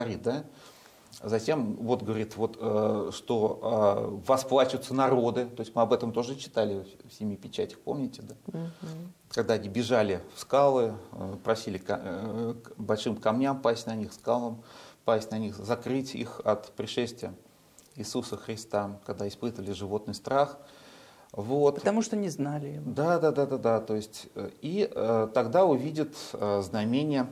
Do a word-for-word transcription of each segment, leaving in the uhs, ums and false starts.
говорит, да? Затем, вот говорит, вот, э, что э, восплачутся народы, то есть мы об этом тоже читали в семи печатях, помните, да? Угу. Когда они бежали в скалы, э, просили ка э, большим камням пасть на них, скалам пасть на них, закрыть их от пришествия Иисуса Христа, когда испытывали животный страх. Вот. Потому что не знали его. Да, да, да, да, да. То есть, и э, тогда увидят э, знамение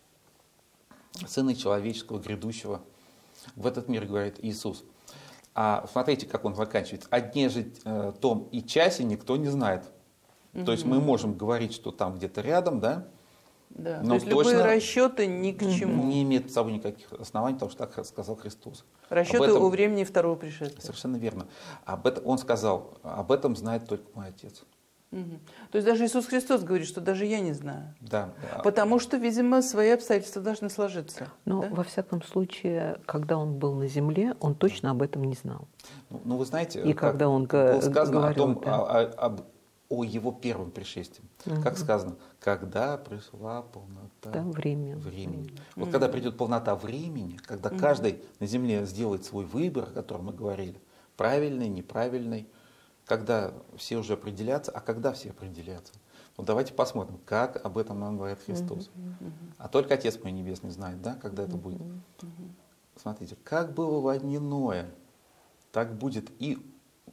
Сына Человеческого, грядущего в этот мир, говорит Иисус. А смотрите, как он заканчивает. О дне же э, том и часе никто не знает. Угу. То есть мы можем говорить, что там где-то рядом, да? Да. Но то есть точно любые расчеты ни к чему. Не имеют с собой никаких оснований, потому что так сказал Христос. Расчеты этом... о времени второго пришествия. Совершенно верно. Об этом, он сказал, об этом знает только мой Отец. Угу. То есть даже Иисус Христос говорит, что даже я не знаю. Да. Потому что, видимо, свои обстоятельства должны сложиться. Но, да? во всяком случае, когда он был на земле, он точно об этом не знал. Ну, ну вы знаете, и когда он было сказано говорил, о, том, да. о, о, об, о его первом пришествии. Угу. Как сказано, когда пришла полнота да, время. времени. Угу. Вот когда придет полнота времени, когда угу. каждый на земле сделает свой выбор, о котором мы говорили, правильный, неправильный, когда все уже определятся, а когда все определятся? Вот давайте посмотрим, как об этом нам говорит Христос. Uh-huh, uh-huh. А только Отец мой Небесный знает, да, когда uh-huh, это будет. Uh-huh. Смотрите, как было во дни Ноя, так будет и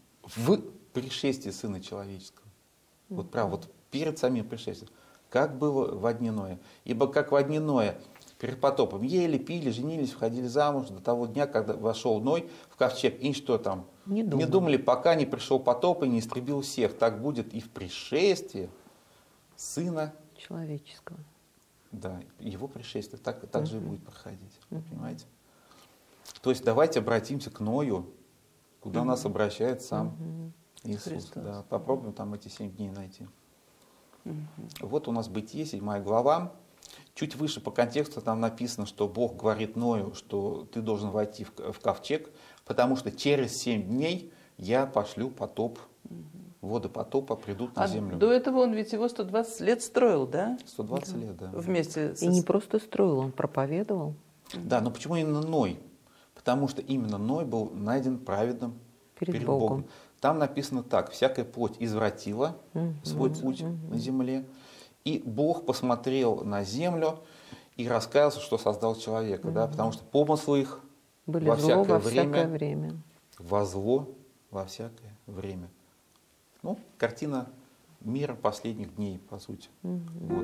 в пришествии Сына Человеческого. Uh-huh. Вот прям вот перед самим пришествием. Как было во дни Ноя. Ибо как во дни Ноя перед потопом ели, пили, женились, входили замуж до того дня, когда вошел Ной в ковчег. И что там? Не думали. не думали, пока не пришел потоп и не истребил всех. Так будет и в пришествии Сына Человеческого. Да, его пришествие так, так uh-huh. же и будет проходить. Uh-huh. Понимаете? То есть давайте обратимся к Ною, куда uh-huh. нас обращает сам uh-huh. Иисус. Да, попробуем там эти семь дней найти. Uh-huh. Вот у нас Бытие, седьмая глава. Чуть выше по контексту там написано, что Бог говорит Ною, что ты должен войти в, в ковчег, потому что через семь дней я пошлю потоп, угу. воды потопа придут на а землю. До этого он ведь его сто двадцать лет строил, да? сто двадцать да. лет, да. Вместе И с... не просто строил, он проповедовал. Да, но почему именно Ной? Потому что именно Ной был найден праведным перед, перед Богом. Богом. Там написано так: всякая плоть извратила угу. свой путь угу. на земле. И Бог посмотрел на землю и раскаялся, что создал человека, угу. да, потому что помыслы их были во, зло всякое, во время, всякое время. Во зло во всякое время. Ну, картина мира последних дней, по сути. Угу. Вот.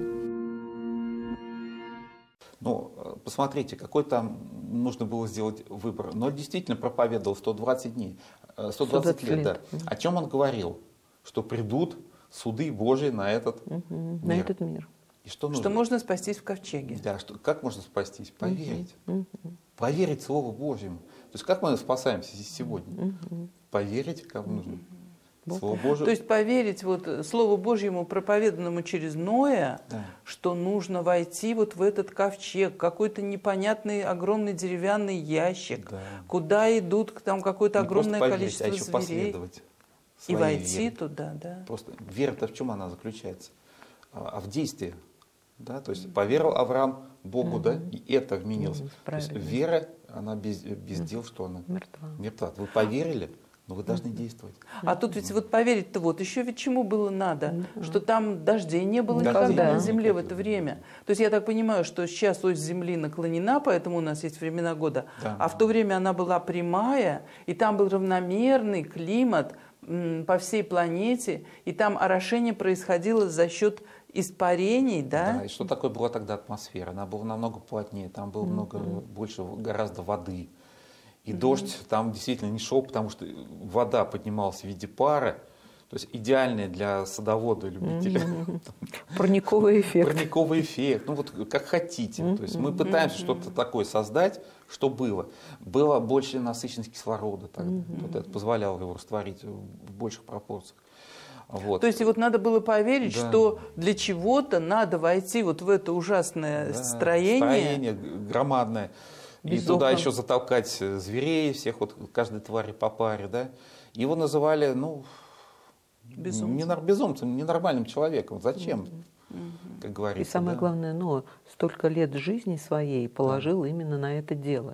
Ну, посмотрите, какой там нужно было сделать выбор. Но действительно проповедовал сто двадцать дней, сто двадцать лет. Да. Угу. О чем он говорил? Что придут суды Божии на этот угу, мир. На этот мир. И что, что можно спастись в ковчеге. Да, что, как можно спастись? Поверить. Угу. Поверить Слову Божьему. То есть как мы спасаемся сегодня? Угу. Поверить, кому нужно. Угу. Слову Божьему. То есть поверить вот Слову Божьему, проповеданному через Ноя, да. что нужно войти вот в этот ковчег, какой-то непонятный огромный деревянный ящик, да. куда идут там какое-то Не огромное поверить, количество а еще зверей. Последовать. И войти вере. туда, да. Просто вера-то в чем она заключается? А в действии. Да? То есть поверил Авраам Богу, mm-hmm. да, и это вменилось. Mm-hmm. То есть вера, она без, без mm-hmm. дел, что она? Мертва. Мертва. Вы поверили, но вы должны mm-hmm. действовать. А mm-hmm. тут ведь вот поверить-то вот еще ведь чему было надо? Mm-hmm. Что там дождей не было дождей никогда не на земле никаких. В это время. То есть я так понимаю, что сейчас ось земли наклонена, поэтому у нас есть времена года, да. а в то время она была прямая, и там был равномерный климат м, по всей планете, и там орошение происходило за счет испарений, да? Да, и что такое была тогда атмосфера? Она была намного плотнее, там было mm-hmm. много, больше, гораздо воды. И mm-hmm. дождь там действительно не шел, потому что вода поднималась в виде пара. То есть идеальная для садовода, любителя. Mm-hmm. Парниковый эффект. Парниковый эффект. Ну вот как хотите. Mm-hmm. То есть мы пытаемся mm-hmm. что-то такое создать, что было. Было больше насыщенность кислорода тогда. Mm-hmm. Вот это позволяло его растворить в больших пропорциях. Вот. То есть вот надо было поверить, да. что для чего-то надо войти вот в это ужасное да. строение. Строение громадное. Без и окон. Туда еще затолкать зверей, всех, вот каждой твари по паре. Да? Его называли, ну, безумцем. Не, безумцем, ненормальным человеком. Зачем? как И говорится. самое да. главное, ну, столько лет жизни своей положил именно на это дело.